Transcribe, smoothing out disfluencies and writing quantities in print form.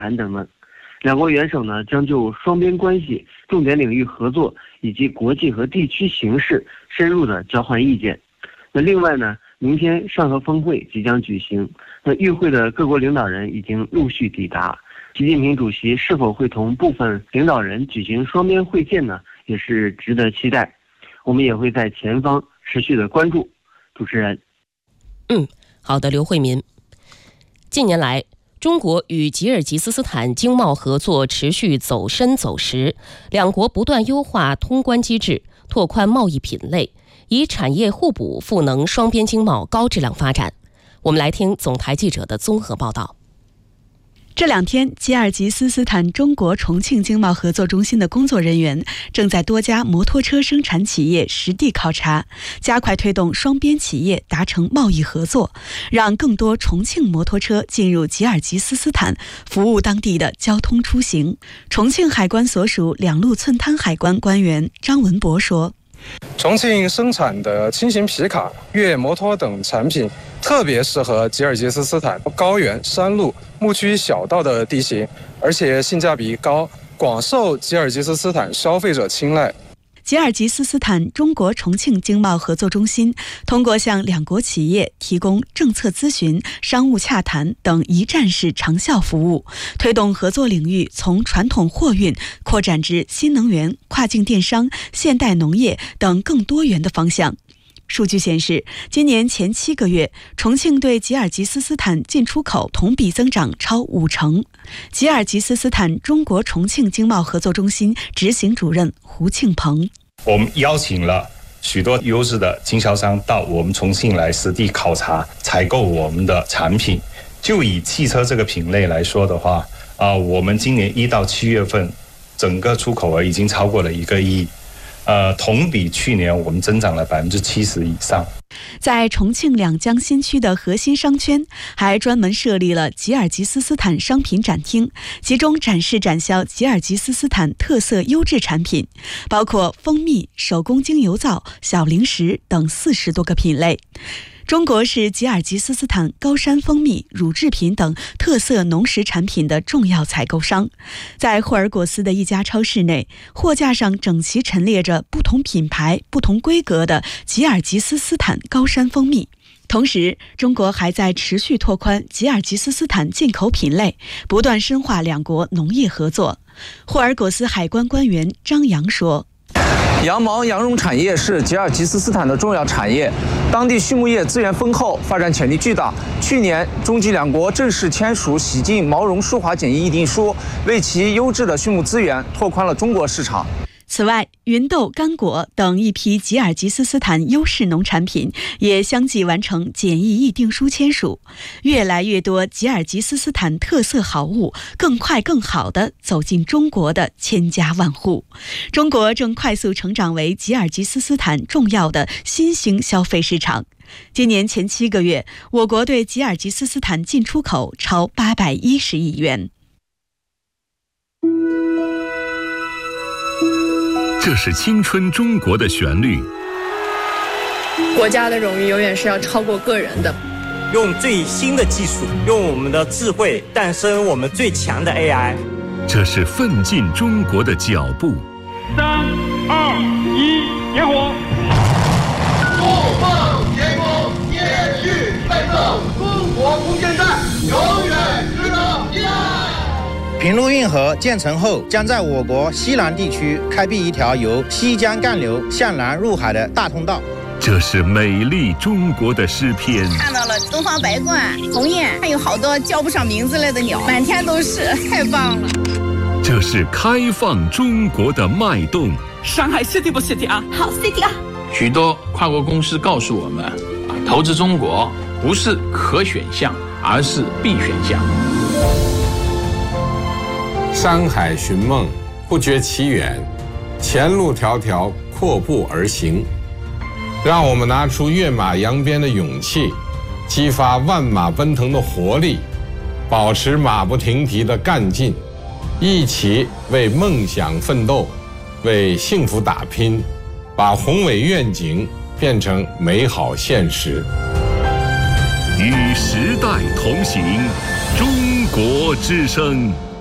等等。两国元首呢将就双边关系、重点领域合作以及国际和地区形势深入的交换意见。那另外呢，明天上合峰会即将举行，那与会的各国领导人已经陆续抵达。习近平主席是否会同部分领导人举行双边会见呢，也是值得期待。我们也会在前方持续的关注。主持人。 好的，刘慧民。近年来，中国与吉尔吉斯斯坦经贸合作持续走深走实，两国不断优化通关机制，拓宽贸易品类，以产业互补赋能双边经贸高质量发展。我们来听总台记者的综合报道。 这两天，吉尔吉斯斯坦中国重庆经贸合作中心的工作人员正在多家摩托车生产企业实地考察，加快推动双边企业达成贸易合作，让更多重庆摩托车进入吉尔吉斯斯坦，服务当地的交通出行。重庆海关所属两路寸滩海关官员张文博说： 重庆生产的轻型皮卡、越野摩托等产品特别适合吉尔吉斯斯坦高原、山路、牧区小道的地形，而且性价比高，广受吉尔吉斯斯坦消费者青睐。 吉尔吉斯斯坦中国重庆经贸合作中心通过向两国企业提供政策咨询、商务洽谈等一站式长效服务，推动合作领域从传统货运扩展至新能源、跨境电商、现代农业等更多元的方向。数据显示，今年前7个月，重庆对吉尔吉斯斯坦进出口同比增长超50%。吉尔吉斯斯坦中国重庆经贸合作中心执行主任胡庆鹏： 我们邀请了许多优质的经销商到我们重庆来实地考察、采购我们的产品。就以汽车这个品类来说的话，我们今年1到7月份，整个出口额已经超过了1个亿。同比去年我们增长了70%以上。 在重庆两江新区的核心商圈，还专门设立了吉尔吉斯斯坦商品展厅，集中展示展销吉尔吉斯斯坦特色优质产品，包括蜂蜜、手工精油皂、小零食等40多个品类。中国是吉尔吉斯斯坦高山蜂蜜、乳制品等特色农食产品的重要采购商。在霍尔果斯的一家超市内，货架上整齐陈列着不同品牌、不同规格的吉尔吉斯斯坦高山蜂蜜。同时，中国还在持续拓宽吉尔吉斯斯坦进口品类，不断深化两国农业合作。霍尔果斯海关官员张扬说： 羊毛、羊绒产业是吉尔吉斯斯坦的重要产业，当地畜牧业资源丰厚，发展潜力巨大。去年，中吉两国正式签署洗净毛绒舒滑检疫议定书，为其优质的畜牧资源拓宽了中国市场。 此外，芸豆、干果等一批吉尔吉斯斯坦优势农产品也相继完成检疫议定书签署。越来越多吉尔吉斯斯坦特色好物更快更好地走进中国的千家万户。中国正快速成长为吉尔吉斯斯坦重要的新兴消费市场。今年前7个月，我国对吉尔吉斯斯坦进出口超810亿元。 这是青春中国的旋律。 国家的荣誉永远是要超过个人的。 用最新的技术，用我们的智慧诞生我们最强的 AI。 这是奋进中国的脚步。 3、2、1，点火！ 不放前功，延续奋斗，中国空间站永远值得依赖。 平陆运河建成后，将在我国西南地区开辟一条由西江干流向南入海的大通道。 这是美丽中国的诗篇。 看到了东方白鹳、鸿雁，还有好多叫不上名字来的鸟，满天都是，太棒了。 这是开放中国的脉动。 上海 city 不 city 啊？ 好 city 啊！ 许多跨国公司告诉我们，投资中国不是可选项，而是必选项。 山海寻梦，不觉其远，前路迢迢，阔步而行。让我们拿出跃马扬鞭的勇气，激发万马奔腾的活力，保持马不停蹄的干劲，一起为梦想奋斗，为幸福打拼，把宏伟愿景变成美好现实。 与时代同行，中国之声。